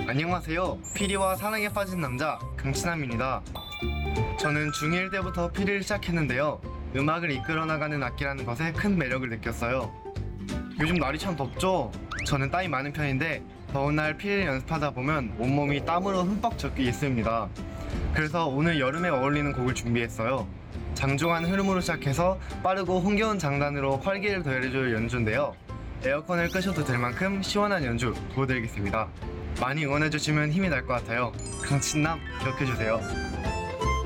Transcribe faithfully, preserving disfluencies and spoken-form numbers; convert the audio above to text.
안녕하세요. 피리와 사랑에 빠진 남자 강치남입니다. 저는 중일 때부터 피리를 시작했는데요. 음악을 이끌어 나가는 악기라는 것에 큰 매력을 느꼈어요. 요즘 날이 참 덥죠? 저는 땀이 많은 편인데 더운 날 피리를 연습하다 보면 온몸이 땀으로 흠뻑 젖게 있습니다. 그래서 오늘 여름에 어울리는 곡을 준비했어요. 장중한 흐름으로 시작해서 빠르고 흥겨운 장단으로 활기를 더해줄 연주인데요. 에어컨을 끄셔도 될 만큼 시원한 연주 보여드리겠습니다. 많이 응원해주시면 힘이 날 것 같아요. 강친남 기억해주세요.